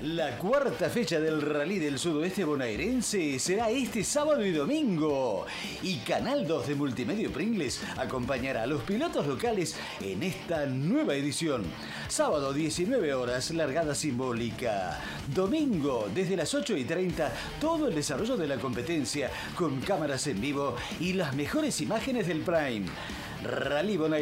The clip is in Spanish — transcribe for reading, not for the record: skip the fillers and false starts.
La cuarta fecha del Rally del Sudoeste Bonaerense será este sábado y domingo. Y Canal 2 de Multimedio Pringles acompañará a los pilotos locales en esta nueva edición. Sábado 19 horas, largada simbólica. Domingo, desde las 8:30, todo el desarrollo de la competencia con cámaras en vivo y las mejores imágenes del Prime. Rally Bonaerense.